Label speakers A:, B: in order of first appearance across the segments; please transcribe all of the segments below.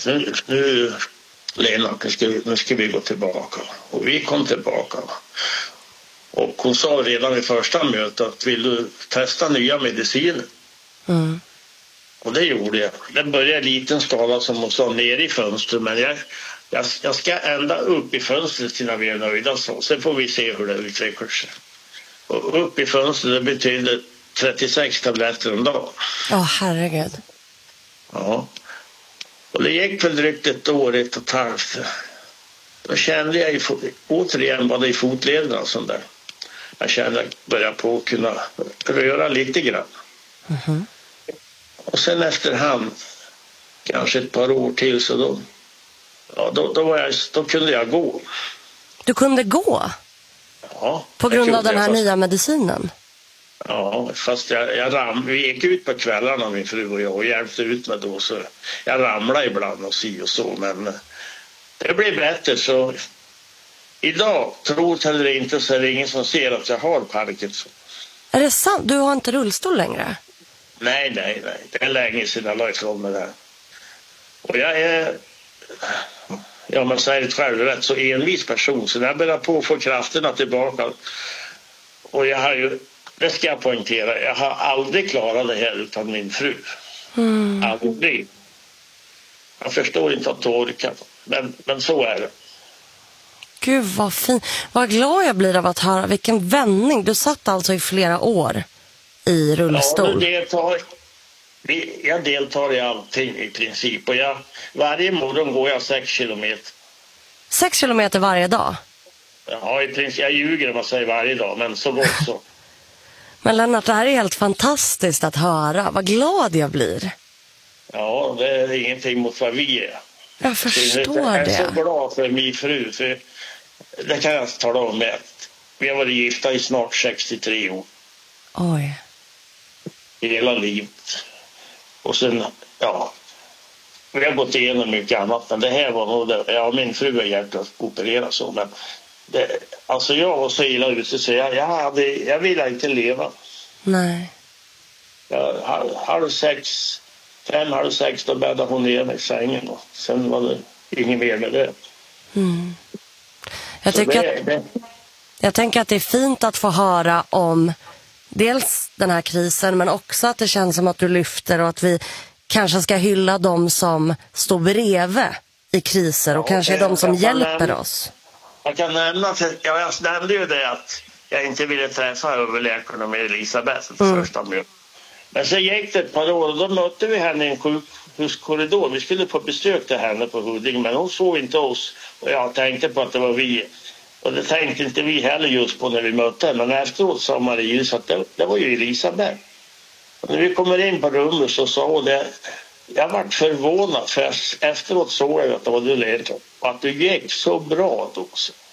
A: nu Lena, nu ska vi gå tillbaka. Och vi kom tillbaka. Och hon sa redan i första mötet att vill du testa nya mediciner? Mm. Och det gjorde jag. Det började en liten skala som hon sa ner i fönstret. Men jag ska ända upp i fönstret till när vi är nöjda. Så. Sen får vi se hur det utvecklar sig. Och upp i fönstret, det betyder 36 tabletter om dagen.
B: Herregud.
A: Ja. Och det gick väl drygt ett år, 1,5. Då kände jag återigen bara i fotlederna och sånt där. Jag kände att jag började på att kunna röra lite grann. Mm-hmm. Och sen efterhand, kanske ett par år till, så då kunde jag gå.
B: Du kunde gå?
A: Ja.
B: På grund av den här nya medicinen?
A: Ja, fast vi gick ut på kvällarna, min fru och jag, och hjälpte ut med då, så jag ramlade ibland och så, men det blev bättre. Så idag, tror eller inte, så är det ingen som ser att jag har Parkinson.
B: Är det sant? Du har inte rullstol längre?
A: Nej. Det är länge sedan jag la ifrån mig det. Och jag är, man säger det själv, rätt så envis person. Så när jag börjar på att få krafterna tillbaka, och jag har ju, det ska jag poängtera, jag har aldrig klarat det här utan min fru. Aldrig. Jag förstår inte att du orkar, men så är det.
B: Gud vad fint. Vad glad jag blir av att höra. Vilken vändning. Du satt alltså i flera år i rullstol.
A: Ja, jag deltar i allting i princip. Och varje morgon går jag 6 kilometer.
B: 6 kilometer varje dag?
A: Ja, i princip. Jag ljuger om jag säger varje dag, men så gott så.
B: Men Lennart, det här är helt fantastiskt att höra. Vad glad jag blir.
A: Ja, det är ingenting mot vad vi är.
B: Jag förstår det.
A: Jag är så glad för min fru. För det kan jag tala om med. Vi har varit gifta i snart 63 år.
B: Oj.
A: Hela livet. Och sen, vi har gått igenom mycket annat. Men det här var nog det. Min fru är hjälpt operera så. Men alltså jag var så illa ute så jag ville inte leva.
B: Nej.
A: 5:30 då bäddade hon ner mig i sängen. Och sen var det inget mer med det.
B: Mm. Jag tänker att det är fint att få höra om dels den här krisen, men också att det känns som att du lyfter, och att vi kanske ska hylla de som står bredvid i kriser och kanske är de som hjälper oss.
A: Jag kan nämna att jag nämnde ju det att jag inte ville träffa överläkarna med Elisabeth första mötet. Men sen gick det ett par år och då mötte vi henne i en sjukhuskorridor. Vi skulle få besök till henne på Huddinge, men hon såg inte oss. Och jag tänkte på att det var vi. Och det tänkte inte vi heller just på när vi mötte henne. Men efteråt sa Marie att det var ju Elisabeth. Och när vi kommer in på rummet så sa hon det. Jag var förvånad, för efteråt såg jag att det var du ledde. Och att du gick så bra då.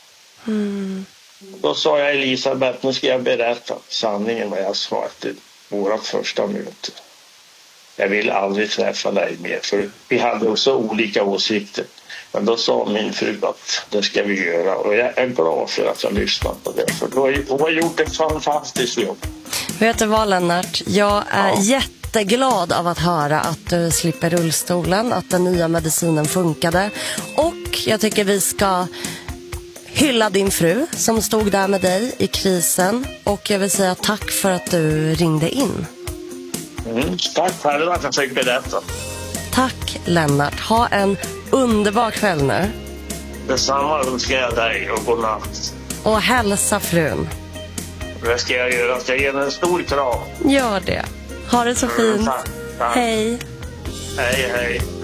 A: Då sa jag Elisabeth, nu ska jag berätta sanningen vad jag sa till vårat första möte. Jag vill aldrig träffa dig mer, för vi hade också olika åsikter. Men då sa min fru att det ska vi göra, och jag är glad för att jag lyssnat på det, för hon har gjort ett fantastiskt jobb.
B: Vet du vad, Lennart? Jag är jätteglad av att höra att du slipper rullstolen, att den nya medicinen funkade, och jag tycker vi ska hylla din fru som stod där med dig i krisen, och jag vill säga tack för att du ringde in.
A: Tack själv att jag fick berätta.
B: Tack Lennart, ha en underbar kväll nu.
A: Detsamma önskar jag dig, och godnatt.
B: Och hälsa frun.
A: Det ska jag göra, jag ger en stor kram.
B: Gör det, ha det så fint.
A: Tack.
B: Hej.
A: Hej.